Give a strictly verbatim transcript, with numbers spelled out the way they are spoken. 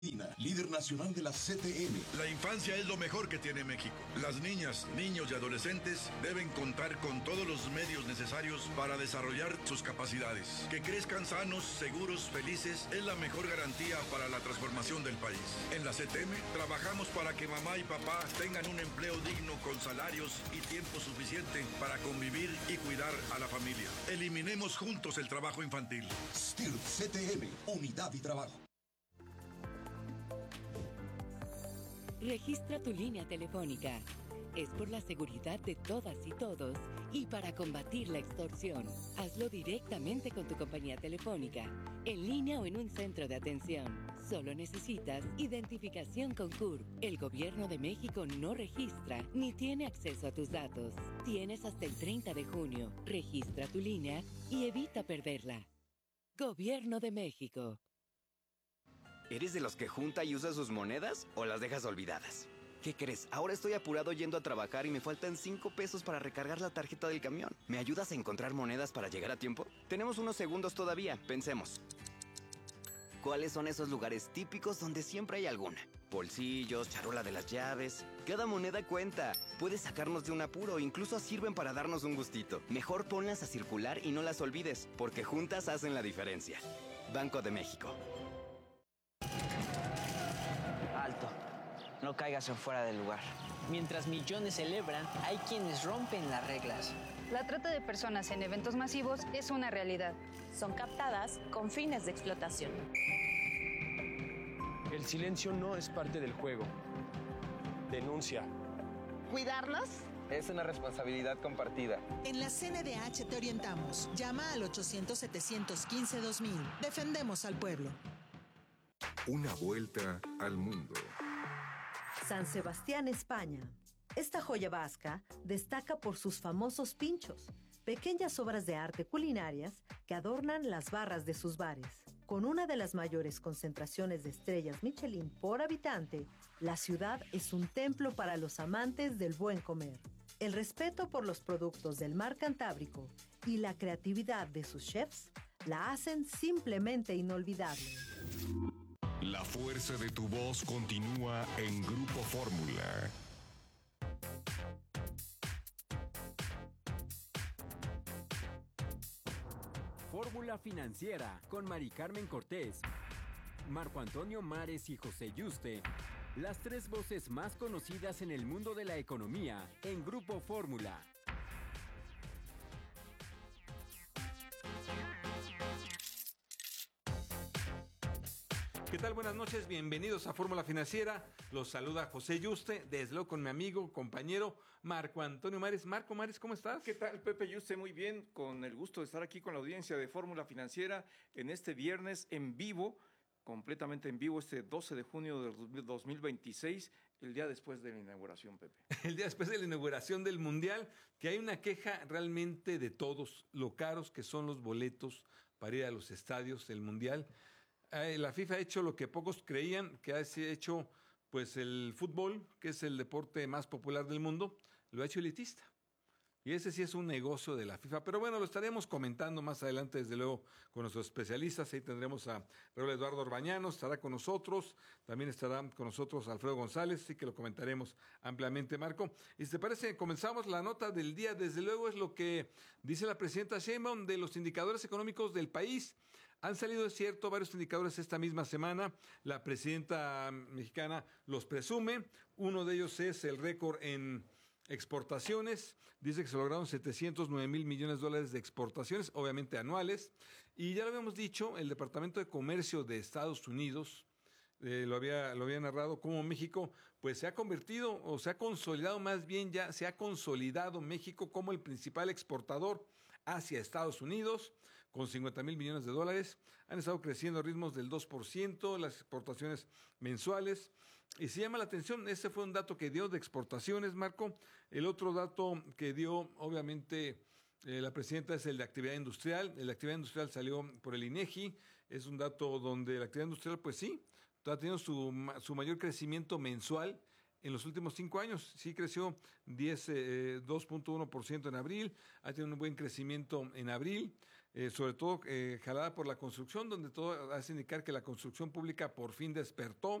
Líder nacional de la C T M. La infancia es lo mejor que tiene México. Las niñas, niños y adolescentes deben contar con todos los medios necesarios para desarrollar sus capacidades. Que crezcan sanos, seguros, felices es la mejor garantía para la transformación del país. En la C T M trabajamos para que mamá y papá tengan un empleo digno con salarios y tiempo suficiente para convivir y cuidar a la familia. Eliminemos juntos el trabajo infantil. S T I R P C T M, Unidad y Trabajo. Registra tu línea telefónica. Es por la seguridad de todas y todos y para combatir la extorsión. Hazlo directamente con tu compañía telefónica, en línea o en un centro de atención. Solo necesitas identificación con C U R P. El Gobierno de México no registra ni tiene acceso a tus datos. Tienes hasta el treinta de junio. Registra tu línea y evita perderla. Gobierno de México. ¿Eres de los que junta y usa sus monedas o las dejas olvidadas? ¿Qué crees? Ahora estoy apurado yendo a trabajar y me faltan cinco pesos para recargar la tarjeta del camión. ¿Me ayudas a encontrar monedas para llegar a tiempo? Tenemos unos segundos todavía, pensemos. ¿Cuáles son esos lugares típicos donde siempre hay alguna? Bolsillos, charola de las llaves. Cada moneda cuenta. Puede sacarnos de un apuro, incluso sirven para darnos un gustito. Mejor ponlas a circular y no las olvides, porque juntas hacen la diferencia. Banco de México. Alto, no caigas en fuera del lugar. Mientras millones celebran, hay quienes rompen las reglas. La trata de personas en eventos masivos es una realidad. Son captadas con fines de explotación. El silencio no es parte del juego. Denuncia. ¿Cuidarnos? Es una responsabilidad compartida. En la C N D H te orientamos. Llama al ochocientos, setecientos quince, dos mil. Defendemos al pueblo. Una vuelta al mundo. San Sebastián, España. Esta joya vasca destaca por sus famosos pinchos, pequeñas obras de arte culinarias que adornan las barras de sus bares. Con una de las mayores concentraciones de estrellas Michelin por habitante, la ciudad es un templo para los amantes del buen comer. El respeto por los productos del mar Cantábrico y la creatividad de sus chefs la hacen simplemente inolvidable. La fuerza de tu voz continúa en Grupo Fórmula. Fórmula Financiera con Mari Carmen Cortés, Marco Antonio Mares y José Yuste. Las tres voces más conocidas en el mundo de la economía en Grupo Fórmula. ¿Qué tal? Buenas noches, bienvenidos a Fórmula Financiera. Los saluda José Yuste, desde luego con mi amigo, compañero Marco Antonio Mares. Marco Mares, ¿cómo estás? ¿Qué tal, Pepe Yuste? Muy bien, con el gusto de estar aquí con la audiencia de Fórmula Financiera en este viernes en vivo, completamente en vivo, este doce de junio del dos mil veintiséis, el día después de la inauguración, Pepe. El día después de la inauguración del Mundial, que hay una queja realmente de todos, lo caros que son los boletos para ir a los estadios del Mundial. La FIFA ha hecho lo que pocos creían, que ha hecho pues el fútbol, que es el deporte más popular del mundo, lo ha hecho elitista. Y ese sí es un negocio de la FIFA. Pero bueno, lo estaremos comentando más adelante, desde luego, con nuestros especialistas. Ahí tendremos a Raúl Eduardo Orbañano, estará con nosotros. También estará con nosotros Alfredo González, así que lo comentaremos ampliamente, Marco. Y si te parece, comenzamos la nota del día. Desde luego es lo que dice la presidenta Sheinbaum de los indicadores económicos del país. Han salido, es cierto, varios indicadores esta misma semana. La presidenta mexicana los presume. Uno de ellos es el récord en exportaciones. Dice que se lograron setecientos nueve mil millones de dólares de exportaciones, obviamente anuales. Y ya lo habíamos dicho, el Departamento de Comercio de Estados Unidos eh, lo había, lo había narrado como México, pues se ha convertido o se ha consolidado, más bien ya se ha consolidado México como el principal exportador hacia Estados Unidos, con cincuenta mil millones de dólares. Han estado creciendo a ritmos del dos por ciento las exportaciones mensuales. Y se llama la atención, ese fue un dato que dio de exportaciones, Marco. El otro dato que dio, obviamente, eh, la presidenta es el de actividad industrial. El de actividad industrial salió por el INEGI. Es un dato donde la actividad industrial, pues sí, ha tenido su, su mayor crecimiento mensual en los últimos cinco años. Sí creció dos punto uno por ciento en abril, ha tenido un buen crecimiento en abril. eh, sobre todo eh, jalada por la construcción, donde todo hace indicar que la construcción pública por fin despertó.